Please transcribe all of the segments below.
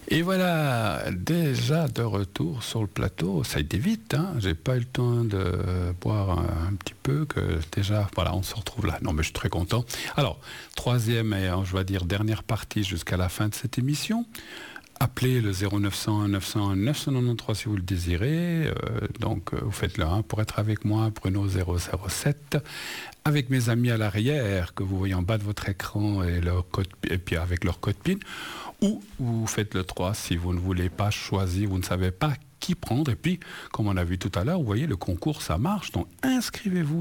Et voilà, déjà de retour sur le plateau. Ça a été vite, hein. J'ai pas eu le temps de boire un petit peu, que déjà, voilà, on se retrouve là. Non, mais je suis très content. Alors, troisième et, je vais dire, dernière partie jusqu'à la fin de cette émission. Appelez le 0900 901 993 si vous le désirez. Vous faites le 1 pour être avec moi, Bruno 007. Avec mes amis à l'arrière, que vous voyez en bas de votre écran, et puis avec leur code PIN. Ou vous faites le 3 si vous ne voulez pas choisir, vous ne savez pas qui prendre. Et puis, comme on a vu tout à l'heure, vous voyez, le concours, ça marche. Donc, inscrivez-vous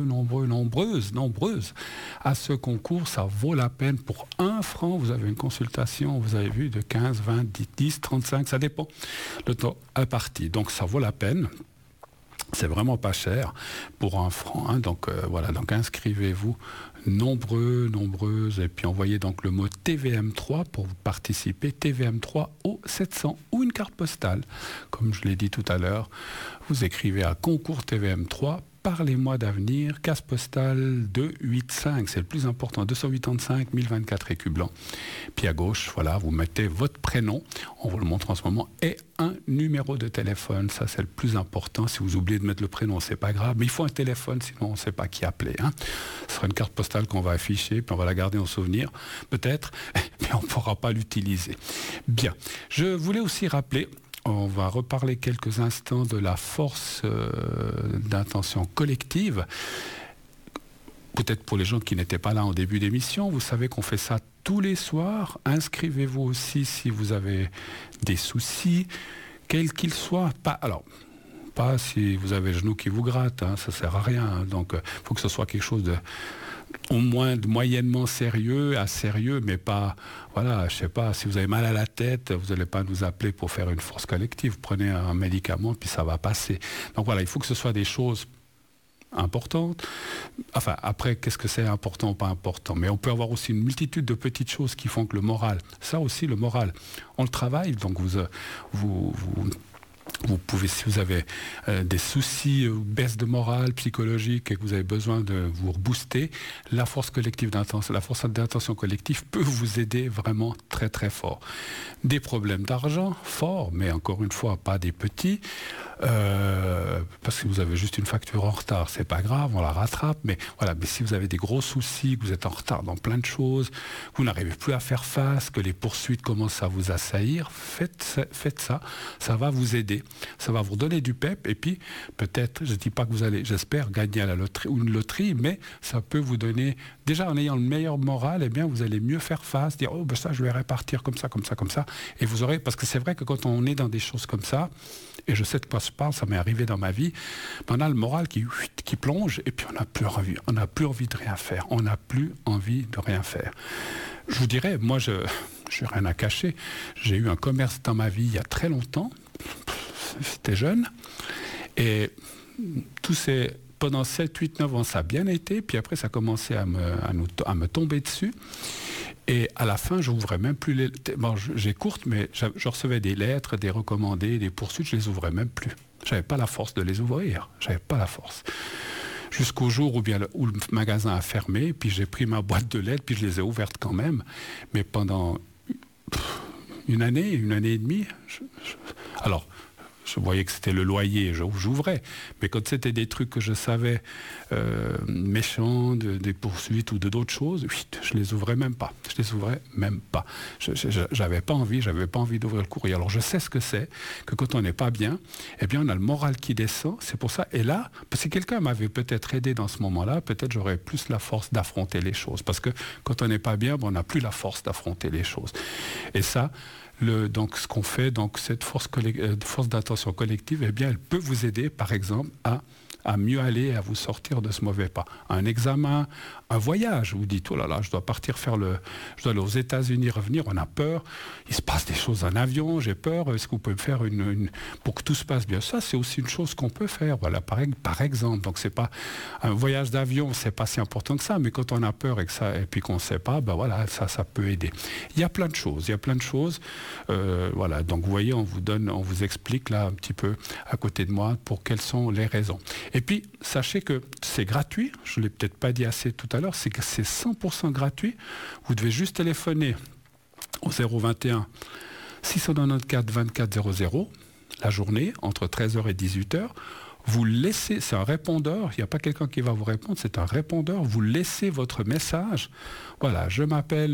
nombreuses à ce concours. Ça vaut la peine. Pour 1 franc, vous avez une consultation, vous avez vu, de 15, 20, 10, 35, ça dépend. Le temps imparti. Donc, ça vaut la peine. C'est vraiment pas cher pour 1 franc. Hein. Donc, voilà. Donc, inscrivez-vous nombreuses. Et puis, envoyez donc le mot TVM3 pour participer. TVM3 au 700 ou une carte postale. Comme je l'ai dit tout à l'heure, vous écrivez à concours TVM3. Parlez-moi d'avenir, case postale 285, c'est le plus important, 285 1024 écus blancs. Puis à gauche, voilà, vous mettez votre prénom, on vous le montre en ce moment, et un numéro de téléphone, ça c'est le plus important. Si vous oubliez de mettre le prénom, c'est pas grave, mais il faut un téléphone, sinon on ne sait pas qui appeler. Hein. Ce sera une carte postale qu'on va afficher, puis on va la garder en souvenir, peut-être, mais on ne pourra pas l'utiliser. Bien, je voulais aussi rappeler... On va reparler quelques instants de la force d'intention collective. Peut-être pour les gens qui n'étaient pas là en début d'émission, vous savez qu'on fait ça tous les soirs. Inscrivez-vous aussi si vous avez des soucis, quels qu'ils soient. Pas si vous avez le genou qui vous gratte, hein, ça ne sert à rien. Hein. Donc, il faut que ce soit quelque chose au moins de moyennement sérieux à sérieux, mais pas, voilà, je sais pas, si vous avez mal à la tête, vous n'allez pas nous appeler pour faire une force collective. Vous prenez un médicament, puis ça va passer. Donc voilà, il faut que ce soit des choses importantes. Enfin, après, qu'est-ce que c'est important ou pas important? Mais on peut avoir aussi une multitude de petites choses qui font que le moral, ça aussi, le moral, on le travaille, donc vous pouvez, si vous avez des soucis, baisse de morale psychologique et que vous avez besoin de vous rebooster, la force d'intention collective peut vous aider vraiment très très fort. Des problèmes d'argent, forts, mais encore une fois, pas des petits, parce que vous avez juste une facture en retard, c'est pas grave, on la rattrape, mais voilà, mais si vous avez des gros soucis, que vous êtes en retard dans plein de choses, vous n'arrivez plus à faire face, que les poursuites commencent à vous assaillir, faites ça, ça va vous aider. Ça va vous donner du pep et puis peut-être, je ne dis pas que vous allez, j'espère, gagner à la loterie ou une loterie, mais ça peut vous donner, déjà en ayant le meilleur moral, eh bien vous allez mieux faire face, dire oh ben ça je vais répartir comme ça, et vous aurez, parce que c'est vrai que quand on est dans des choses comme ça, et je sais de quoi je parle, ça m'est arrivé dans ma vie, on a le moral qui plonge et puis on n'a plus envie de rien faire, Je vous dirais, moi je n'ai rien à cacher, j'ai eu un commerce dans ma vie il y a très longtemps. J'étais jeune et pendant 7, 8, 9 ans ça a bien été, puis après ça a commencé à me tomber dessus et à la fin j'ouvrais même plus j'ai courte, mais je recevais des lettres, des recommandés, des poursuites, je les ouvrais même plus, j'avais pas la force de les ouvrir, jusqu'au jour où le magasin a fermé, puis j'ai pris ma boîte de lettres, puis je les ai ouvertes quand même, mais pendant une année et demie, alors je voyais que c'était le loyer, j'ouvrais. Mais quand c'était des trucs que je savais méchants, des poursuites ou d'autres choses, je les ouvrais même pas. J'avais pas envie d'ouvrir le courrier. Alors je sais ce que c'est, que quand on n'est pas bien, eh bien on a le moral qui descend. C'est pour ça. Et là, si quelqu'un m'avait peut-être aidé dans ce moment-là, peut-être j'aurais plus la force d'affronter les choses. Parce que quand on n'est pas bien, on n'a plus la force d'affronter les choses. Et ça, donc ce qu'on fait, donc cette force d'intention collective, eh bien, elle peut vous aider, par exemple, à mieux aller, à vous sortir de ce mauvais pas. Un examen, un voyage, vous dites, oh là là, je dois aller aux États-Unis, revenir, on a peur, il se passe des choses en avion, j'ai peur, est-ce que vous pouvez me faire pour que tout se passe bien? Ça, c'est aussi une chose qu'on peut faire, voilà, par exemple. Donc, c'est pas un voyage d'avion, c'est pas si important que ça, mais quand on a peur et puis qu'on ne sait pas, ben voilà, ça peut aider. Il y a plein de choses, voilà. Donc, vous voyez, on vous explique là un petit peu à côté de moi pour quelles sont les raisons. Et puis, sachez que c'est gratuit, je ne l'ai peut-être pas dit assez tout à l'heure, c'est que c'est 100% gratuit. Vous devez juste téléphoner au 021 694 24 00, la journée, entre 13h et 18h. Vous laissez, c'est un répondeur, il n'y a pas quelqu'un qui va vous répondre, c'est un répondeur, vous laissez votre message. Voilà, je m'appelle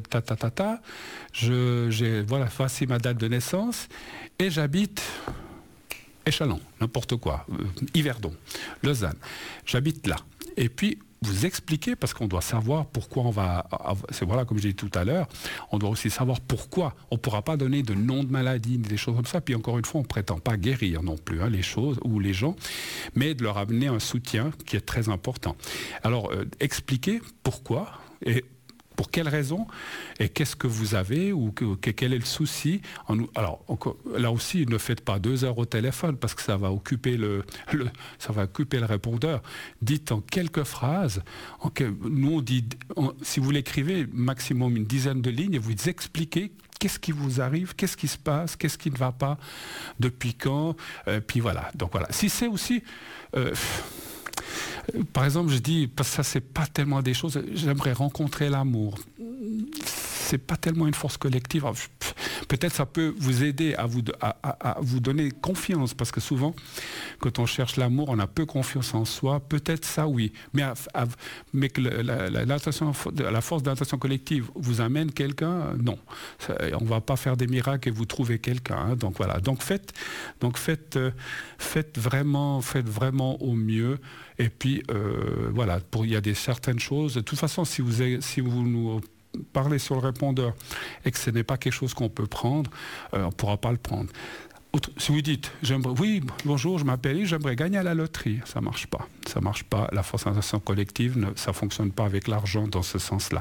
voilà, voici ma date de naissance et j'habite Échalon, n'importe quoi, Yverdon, Lausanne. J'habite là. Et puis, vous expliquez, parce qu'on doit savoir pourquoi on va... C'est voilà, comme j'ai dit tout à l'heure, on doit aussi savoir pourquoi. On ne pourra pas donner de nom de maladie, des choses comme ça. Puis encore une fois, on ne prétend pas guérir non plus les choses ou les gens, mais de leur amener un soutien qui est très important. Alors, expliquez pourquoi et pour quelles raisons et qu'est-ce que vous avez ou quel est le souci. Alors, là aussi, ne faites pas 2 heures au téléphone parce que ça va occuper le répondeur. Dites en quelques phrases. Nous, on dit, si vous l'écrivez, maximum une dizaine de lignes et vous expliquez qu'est-ce qui vous arrive, qu'est-ce qui se passe, qu'est-ce qui ne va pas, depuis quand. Puis voilà. Donc voilà. Si c'est aussi... par exemple, je dis, parce que ça, c'est pas tellement des choses, j'aimerais rencontrer l'amour. C'est pas tellement une force collective. Alors, peut-être ça peut vous aider à vous donner confiance, parce que souvent, quand on cherche l'amour, on a peu confiance en soi. Peut-être ça, oui. Mais que la force de l'intention collective vous amène quelqu'un, non. On ne va pas faire des miracles et vous trouver quelqu'un. Donc voilà. Donc faites vraiment au mieux. Et puis, voilà, il y a certaines choses. De toute façon, si vous nous parlez sur le répondeur et que ce n'est pas quelque chose qu'on peut prendre, on ne pourra pas le prendre. Si vous dites, oui, bonjour, je m'appelle, j'aimerais gagner à la loterie, ça ne marche pas. Ça ne marche pas. La force d'intention collective, ça ne fonctionne pas avec l'argent dans ce sens-là.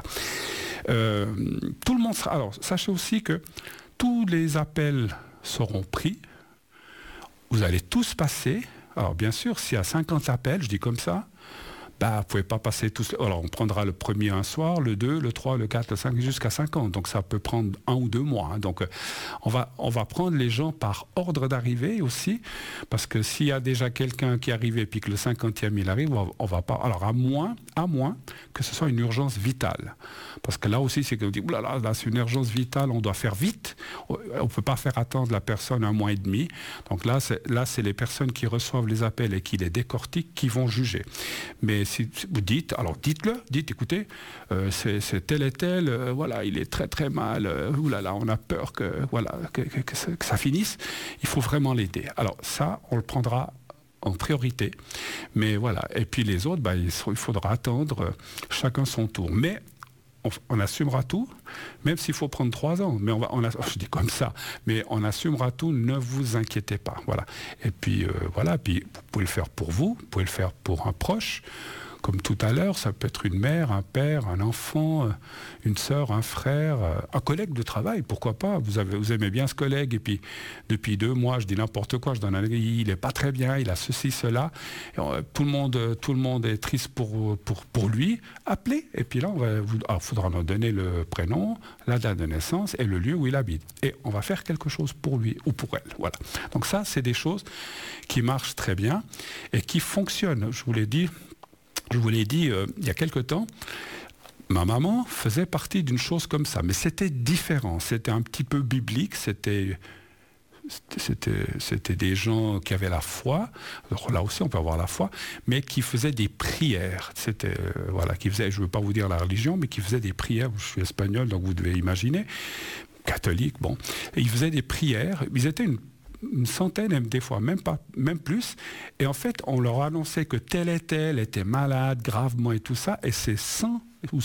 Tout le monde sera... Alors, sachez aussi que tous les appels seront pris. Vous allez tous passer. Alors, bien sûr, s'il y a 50 appels, je dis comme ça, vous ne pouvez pas passer tous. Alors, on prendra le premier un soir, le 2, le 3, le 4, le 5, jusqu'à 50. Donc, ça peut prendre 1 ou 2 mois. Donc, on va prendre les gens par ordre d'arrivée aussi. Parce que s'il y a déjà quelqu'un qui est arrivé et puis que le 50e, il arrive, on va pas... Alors, à moins que ce soit une urgence vitale. Parce que là aussi, c'est qu'on dit, là, c'est une urgence vitale, on doit faire vite. On ne peut pas faire attendre la personne 1 mois et demi. Donc là, c'est les personnes qui reçoivent les appels et qui les décortiquent qui vvont juger. Mais si vous dites, alors dites, écoutez, c'est tel et tel, voilà, il est très très mal, oulala, on a peur que ça finisse, il faut vraiment l'aider. Alors ça, on le prendra en priorité, mais voilà. Et puis les autres, il faudra attendre chacun son tour. Mais on assumera tout, même s'il faut prendre 3 ans. Mais je dis comme ça, mais on assumera tout, ne vous inquiétez pas. Voilà. Et puis, voilà, puis vous pouvez le faire pour vous pouvez le faire pour un proche. Comme tout à l'heure, ça peut être une mère, un père, un enfant, une sœur, un frère, un collègue de travail, pourquoi pas. Vous aimez bien ce collègue et puis depuis 2 mois, je dis n'importe quoi, il n'est pas très bien, il a ceci, cela. Et tout le monde est triste pour lui. Appelez et puis là, il faudra nous donner le prénom, la date de naissance et le lieu où il habite. Et on va faire quelque chose pour lui ou pour elle. Voilà. Donc ça, c'est des choses qui marchent très bien et qui fonctionnent. Je vous l'ai dit il y a quelque temps, ma maman faisait partie d'une chose comme ça, mais c'était différent, c'était un petit peu biblique, c'était des gens qui avaient la foi, alors là aussi on peut avoir la foi, mais qui faisaient des prières, je ne veux pas vous dire la religion, mais qui faisaient des prières, je suis espagnol donc vous devez imaginer, catholique, bon, et ils faisaient des prières, ils étaient une centaine, des fois, même plus. Et en fait, on leur annonçait que tel et tel était malade, gravement et tout ça, et ces 100 ou